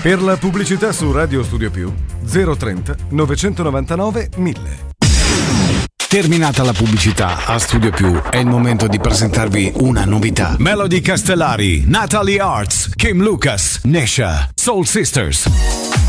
Per la pubblicità su Radio Studio Più 030 999 1000. Terminata la pubblicità, a Studio Più è il momento di presentarvi una novità. Melody Castellari, Natalie Arts, Kim Lucas, Nesha, Soul Sisters.